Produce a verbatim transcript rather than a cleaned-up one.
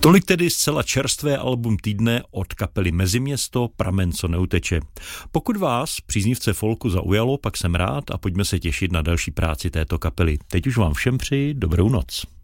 Tolik tedy zcela čerstvé album týdne od kapely Meziměsto Pramen, co neuteče. Pokud vás, příznivce folku, zaujalo, pak jsem rád a pojďme se těšit na další práci této kapely. Teď už vám všem přeji dobrou noc.